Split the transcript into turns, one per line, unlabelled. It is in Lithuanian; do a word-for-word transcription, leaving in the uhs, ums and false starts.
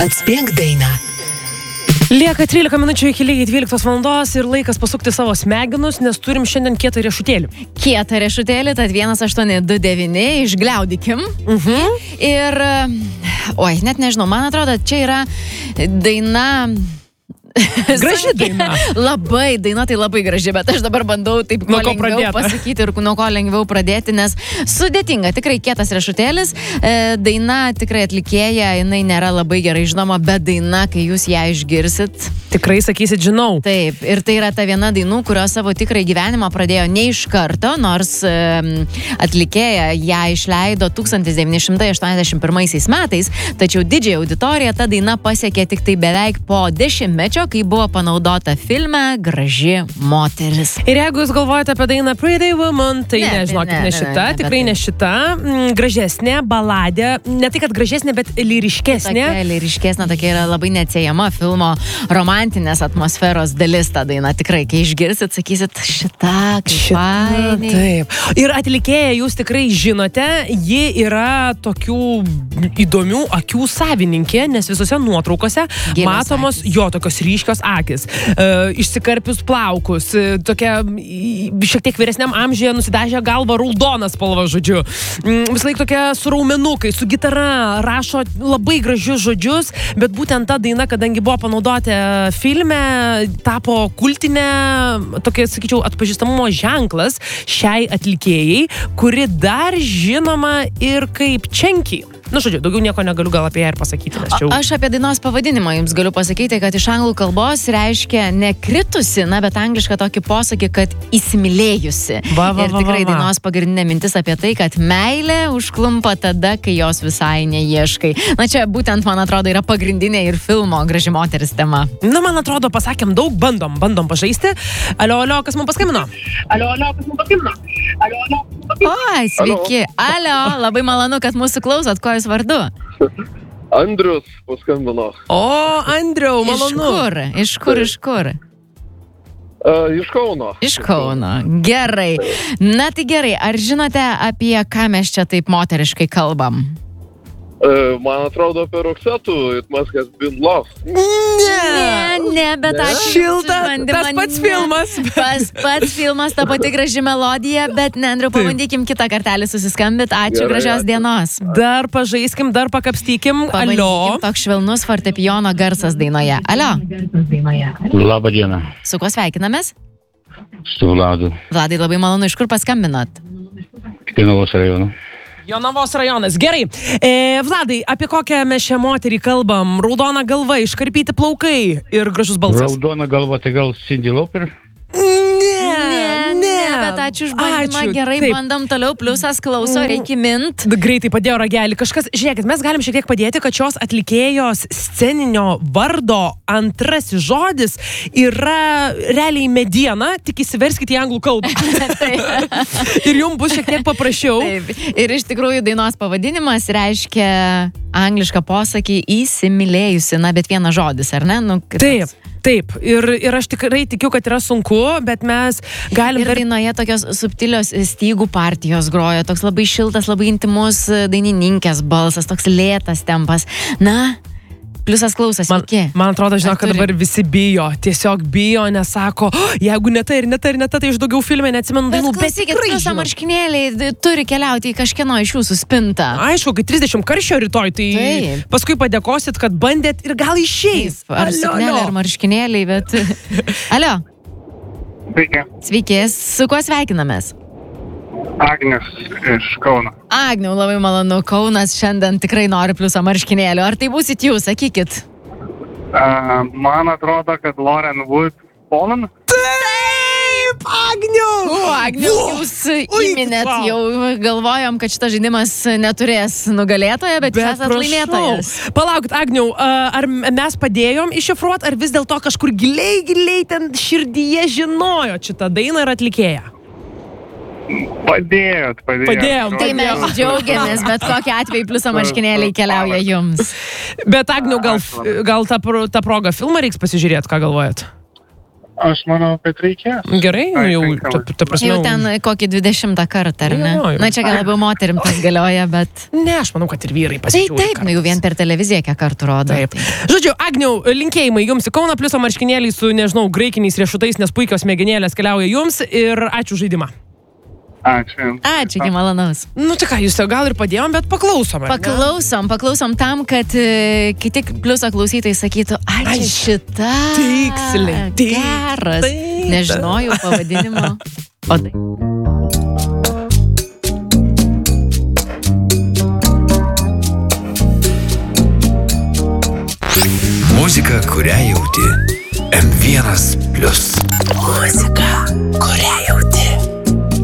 Atspėk dainą.
Lieka trylika minučių iki lygiai dvyliktos valandos ir laikas pasukti savo smegenus, nes turim šiandien kietą riešutėlį.
Kietą riešutėlį, tad vienas aštuoni du devyni, išgliaudykim.
Mhm.
Ir, oi, net nežinau, man atrodo, čia yra daina...
Graži daina.
Labai, daina tai labai graži, bet aš dabar bandau taip kuo lengviau pradėti. pasakyti ir nuo ko lengviau pradėti, nes sudėtinga, tikrai kietas riešutėlis. Daina tikrai atlikėja, jinai nėra labai gerai žinoma, bet daina, kai jūs ją išgirsit.
Tikrai sakysit, žinau.
Taip, ir tai yra ta viena dainų, kurios savo tikrai gyvenimą pradėjo ne iš karto, nors atlikėja ją išleido tūkstantis devyni šimtai aštuoniasdešimt pirmaisiais metais, tačiau didžiąją auditoriją ta daina pasiekė tik tai beveik po dešimtmečio, kai buvo panaudota filme Graži moteris.
Ir jeigu jūs galvojate apie dainą Pretty Woman, tai
Ne,
nežinokit,
ne,
ne,
ne,
šita,
ne, ne,
tikrai
bet
ne šita, mm, gražesnė, baladė, ne tai, kad gražesnė, bet lyriškesnė.
Tokia lyriškesnė, tokia yra labai neatsiejama filmo romantinės atmosferos dalis ta daina. Tikrai, kai išgirsit, sakysit, šita, kaip fainai.
Taip. Ir atlikėja jūs tikrai žinote, ji yra tokių įdomių akių savininkė, nes visose nuotraukose
Gilios
matomos
akys.
jo tokios ryškios akis, e, išsikarpius plaukus, e, tokia i, šiek tiek vyresniam amžiuje nusidažė galvą raudoną spalvą, žodžiu. Mm, Vis laik tokia su raumenukai, su gitara, rašo labai gražius žodžius, bet būtent ta daina, kadangi buvo panaudoti filme, tapo kultinė, tokia, sakyčiau, atpažįstamumo ženklas šiai atlikėjai, kuri dar žinoma ir kaip Čenki. Nu, žodžiu, daugiau nieko negaliu gal apie ją ir pasakyti. Nes čia...
Aš apie dainos pavadinimą jums galiu pasakyti, kad iš anglų kalbos reiškia nekritusi, na, bet anglišką tokį posakį, kad įsimylėjusi.
Va, va,
ir
va,
tikrai
va, va.
dainos pagrindinė mintis apie tai, kad meilė užklumpa tada, kai jos visai neieškai. Na, čia būtent, man atrodo, yra pagrindinė ir filmo Graži moteris tema.
Na, man atrodo, pasakėm daug, bandom, bandom pažaisti. Alio, alio, kas mums paskambino?
Alio, alio, kas mums paskambino? Alio, alio, kas mums paskambino?
Oi, sveiki. Alio, labai malonu, kad mūsų klausot. Ko jūs vardu?
Andrius paskambino.
O, Andriau,
Iš
malonu.
kur? Iš kur, iš kur?
Uh, iš Kauno.
Iš Kauno. Gerai. Na tai gerai, ar žinote, apie ką mes čia taip moteriškai kalbam?
Uh, man atrodo apie Roxetų It Must Have Been Love.
Ne, ne, bet ačiū.
Šilta,
Jums už
tas
bandymą.
pats
Ne.
filmas.
Tas pats filmas, ta pati graži melodija, bet ne, Andriu, pabandykim kitą kartelį susiskambit. Ačiū,
Gerai,
gražios
ačiū.
dienos.
Dar pažaiskim, dar pakapstykim. Alio.
Pabandykim, toks švelnus fortepijono garsas dainoje. Alio,
Labą dieną,
su kuo sveikinamės?
su Vladu,
Vladai, labai malonu, iš kur paskambinot?
Kinavos rajono.
Jonavos rajonas. Gerai. E, Vladai, apie kokią mes šią moterį kalbam? Raudona galva, iškarpyti plaukai ir gražus balsas.
Raudona galva, tai gal Cindy Lauper?
Ne,
Ne, bet ačiū už bandymą.
Ačiū,
Gerai,
taip.
bandom toliau. Pliusas klauso, reikia mint.
Greitai padėjo ragelį. Kažkas, žiūrėkit, mes galim šiek tiek padėti, kad šios atlikėjos sceninio vardo antrasis žodis yra realiai mediena, tik įsiverskite į anglų kalbą. Ir jums bus šiek tiek paprasčiau.
Taip. Ir iš tikrųjų dainos pavadinimas reiškia anglišką posakį įsimylėjusi, na, bet vienas žodis, ar ne? Nu, kaip
Taip,
toks.
taip. Ir, ir aš tikrai tikiu, kad yra sunku, bet mes galim
Ir
dar...
dainoje tokios subtilios stygų partijos groja, toks labai šiltas, labai intimus dainininkės balsas, toks lėtas tempas. Na, pliusas klausas,
Man,
sveiki.
man atrodo, žinau,
Ar
kad
turi-
dabar visi bijo, tiesiog bijo, nes sako, oh, jeigu ne tai ir ne tai ir ne tai, tai iš daugiau filme neatsimenu
Bet
dainų, bet
klausykit,
tikrai
pliusą
žinau.
marškinėliai d- turi keliauti į kažkieno iš jūsų spintą.
Aišku, kai trisdešimt karščio rytoj, tai
Taip.
paskui padėkosit, kad bandėt ir gal išeis.
Ar
Alio,
suknelė,
alio.
ar marškinėliai, bet... Alio,
Sveiki,
sveiki, su kuo sveikinamės?
Agnius iš Kauno.
Agniau, labai malonu, Kaunas šiandien tikrai nori pliusą marškinėlių. Ar tai būsit jūs, sakykit?
Uh, man atrodo, kad Lauren Wood Poland.
Taip, Agniau!
O, Agniau, jūs
Ui,
įminėt,
wow.
jau galvojom, kad šitas žaidimas neturės nugalėtojo, bet jūs esat laimėtojas.
Palaukit, Agniau, a, ar mes padėjom iššifruoti, ar vis dėlto kažkur giliai, giliai ten širdyje žinojo šitą dainą ir atlikėją?
Padėjot, padėjot.
Padėjom,
Tai mes džiaugiamės, bet kokiu atveju pliusą marškinėliai keliauja jums.
Bet, Agniau, gal, gal tą, pro- tą progą filmą reiks pasižiūrėti, ką galvojat?
Aš manau, kad reikės.
Gerai, nu, jau, ta, ta prasme...
Jau ten kokį dvidešimtą kartą, ar ne?
Jo, jo.
Na, čia gal labiau moterim tas galioja, bet...
Ne, aš manau, kad ir vyrai
Tai
pasižiūri.
taip, nu jau vien per televiziją kiek kartų rodo.
Taip. Žodžiu, Agniau, linkėjimai jums į Kauną, pliuso marškinėliai su, nežinau, graikiniais riešutais, nes puikios mėginėlės keliauja jums ir ačiū žaidimą.
Ačiū.
Ačiū, iki malonaus.
Nu, tai ką, jūs jau gal ir padėjom, bet paklausom. ar ne?
Paklausom, paklausom tam, kad e, kiti pliuso klausytojai sakytų, ai,
Ai,
čia šita.
tiksliai, tik-
Geras.
taip.
Nežinojau pavadinimo. O tai.
Muzika, kurią jauti. M vienas plius. Muzika, kurią jauti.